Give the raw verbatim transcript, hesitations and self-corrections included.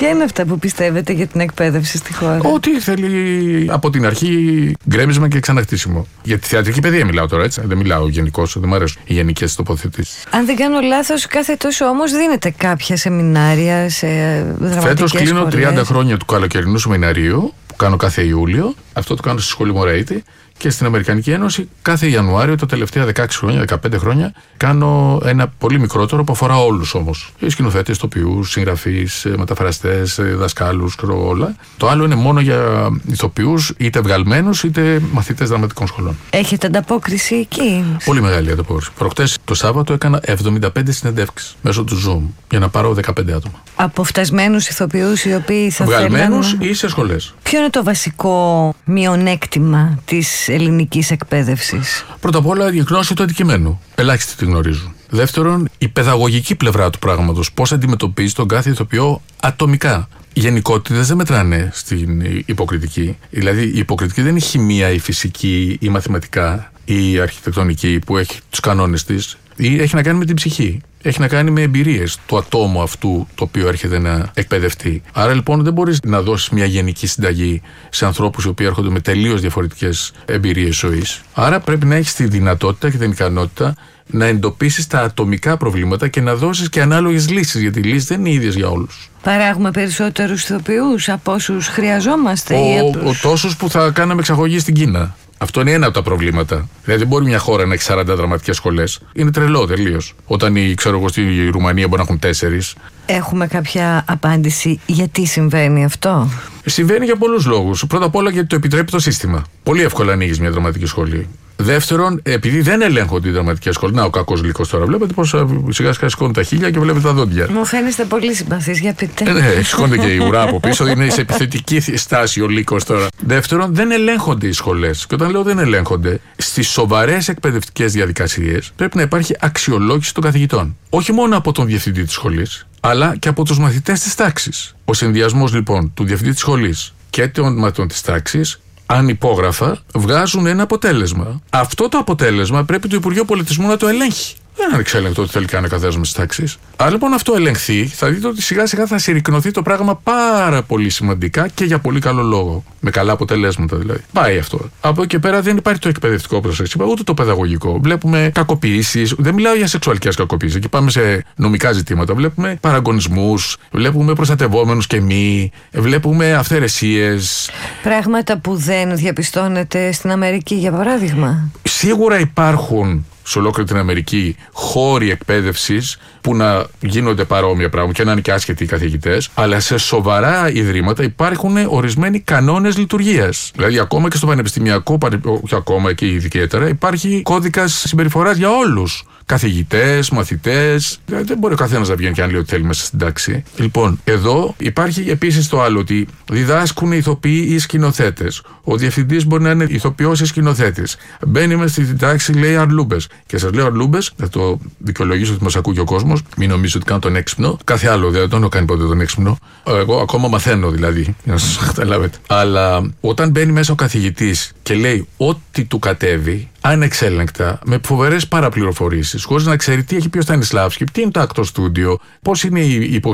Ποια είναι αυτά που πιστεύετε για την εκπαίδευση στη χώρα? Ότι θέλει από την αρχή γκρέμισμα και ξαναχτίσιμο. Για τη θεατρική παιδεία μιλάω τώρα, έτσι. Δεν μιλάω γενικώς, δεν μου αρέσουν οι γενικές τοποθετήσεις. Αν δεν κάνω λάθος, κάθε τόσο όμως δίνετε κάποια σεμινάρια σε δραματικές σχολές. Φέτος κλείνω τριάντα χρόνια του καλοκαιρινού σεμιναρίου που κάνω κάθε Ιούλιο. Αυτό το κάνω στη σχολή Μωρέιτη. Και στην Αμερικανική Ένωση κάθε Ιανουάριο, τα τελευταία δεκαέξι χρόνια, δεκαπέντε χρόνια, κάνω ένα πολύ μικρότερο που αφορά όλους όμως. Σκηνοθέτες, ηθοποιούς, συγγραφείς, μεταφραστές, δασκάλους, όλα. Το άλλο είναι μόνο για ηθοποιούς, είτε βγαλμένους είτε μαθητές δραματικών σχολών. Έχετε ανταπόκριση εκεί? Πολύ μεγάλη ανταπόκριση. Προχτές το Σάββατο έκανα εβδομήντα πέντε συνεντεύξεις μέσω του Zoom για να πάρω δεκαπέντε άτομα. Από φτασμένους ηθοποιούς οι οποίοι θα βγαλμένους θέλαν... ή σε σχολές. Ποιο είναι το βασικό μειονέκτημα της ελληνικής εκπαίδευσης? Πρώτα απ' όλα η γνώση του αντικειμένου. Ελάχιστοι τη γνωρίζουν. Δεύτερον, η παιδαγωγική πλευρά του πράγματος. Πώς αντιμετωπίζει τον κάθε ηθοποιό ατομικά. Οι γενικότητες δεν μετράνε στην υποκριτική. Δηλαδή, η υποκριτική δεν είναι η χημεία, η φυσική, η μαθηματικά, η αρχιτεκτονική που έχει τους κανόνες της. Ή έχει να κάνει με την ψυχή. Έχει να κάνει με εμπειρίες του ατόμου αυτού το οποίο έρχεται να εκπαιδευτεί. Άρα λοιπόν δεν μπορείς να δώσεις μια γενική συνταγή σε ανθρώπους οι οποίοι έρχονται με τελείως διαφορετικές εμπειρίες ζωής. Άρα πρέπει να έχεις τη δυνατότητα και την ικανότητα να εντοπίσεις τα ατομικά προβλήματα και να δώσεις και ανάλογες λύσεις, γιατί οι λύσεις δεν είναι ίδιες για όλους. Παράγουμε περισσότερους ηθοποιούς από όσους χρειαζόμαστε? Ο, ή ο, ο τόσους που θα κάναμε εξαγωγή στην Κίνα. Αυτό είναι ένα από τα προβλήματα. Δηλαδή δεν μπορεί μια χώρα να έχει σαράντα δραματικές σχολές. Είναι τρελό τελείως. Όταν οι, ξέρω εγώ, στη Ρουμανία μπορεί να έχουν τέσσερις. Έχουμε κάποια απάντηση γιατί συμβαίνει αυτό? Συμβαίνει για πολλούς λόγους. Πρώτα απ' όλα γιατί το επιτρέπει το σύστημα. Πολύ εύκολα ανοίγεις μια δραματική σχολή. Δεύτερον, επειδή δεν ελέγχονται οι δραματικές σχολές. Να, ο κακός γλυκός τώρα. Βλέπετε πως σιγά σιγά σηκώνουν τα χείλια και βλέπετε τα δόντια. Μου φαίνεστε πολύ συμπαθής, για πείτε. Ε, ναι, σηκώνεται και η ουρά από πίσω. Είναι σε επιθετική στάση ο λύκος τώρα. Δεύτερον, δεν ελέγχονται οι σχολές. Και όταν λέω δεν ελέγχονται, στις σοβαρές εκπαιδευτικές διαδικασίες πρέπει να υπάρχει αξιολόγηση των καθηγητών. Όχι μόνο από τον διευθυντή της σχολής, αλλά και από τους μαθητές της τάξης. Ο συνδυασμός λοιπόν του διευθυντή της σχολής και των μαθητών της τάξης, αν υπόγραφα, βγάζουν ένα αποτέλεσμα. Αυτό το αποτέλεσμα πρέπει το Υπουργείο Πολιτισμού να το ελέγχει. Δεν είναι ανεξέλεγκτο ότι θέλει κανένα καθένα με τις τάξεις. Αν λοιπόν αυτό ελεγχθεί, θα δείτε ότι σιγά σιγά θα συρρικνωθεί το πράγμα πάρα πολύ σημαντικά και για πολύ καλό λόγο. Με καλά αποτελέσματα δηλαδή. Πάει αυτό. Από εκεί και πέρα δεν υπάρχει το εκπαιδευτικό, όπως σας είπα, ούτε το παιδαγωγικό. Βλέπουμε κακοποιήσεις. Δεν μιλάω για σεξουαλικές κακοποιήσεις. Εκεί πάμε σε νομικά ζητήματα. Βλέπουμε παραγωνισμούς, βλέπουμε προστατευόμενους και μη, βλέπουμε αυθαιρεσίες. Πράγματα που δεν διαπιστώνεται στην Αμερική, για παράδειγμα. Σίγουρα υπάρχουν σε ολόκληρη την Αμερική χώροι εκπαίδευσης που να γίνονται παρόμοια πράγματα και να είναι και άσχετοι οι καθηγητές, αλλά σε σοβαρά ιδρύματα υπάρχουν ορισμένοι κανόνες λειτουργίας. Δηλαδή, ακόμα και στο πανεπιστημιακό, όχι ακόμα και ιδιαίτερα, υπάρχει κώδικας συμπεριφοράς για όλους. Καθηγητές, μαθητές. Δεν μπορεί ο καθένας να βγαίνει και να λέει ότι θέλει μέσα στην τάξη. Λοιπόν, εδώ υπάρχει επίσης το άλλο, ότι διδάσκουν ηθοποιοί ή σκηνοθέτες. Ο διευθυντής μπορεί να είναι ηθοποιός ή σκηνοθέτης. Μπαίνει μέσα στην τάξη, λέει αρλούμπες. Και σας λέω αρλούμπες, θα το δικαιολογήσω ότι μας ακούει και ο κόσμος. Μην νομίζετε ότι κάνω τον έξυπνο. Κάθε άλλο δεν τον έχω κάνει ποτέ τον έξυπνο. Εγώ ακόμα μαθαίνω δηλαδή, για να σας καταλάβετε. Αλλά όταν μπαίνει μέσα ο καθηγητής και λέει ό,τι του κατέβει, ανεξέλεγκτα, με φοβερές παραπληροφορήσεις, χωρίς να ξέρει τι έχει πει ο Στανισλάβσκι, τι είναι το actor studio, πώς είναι η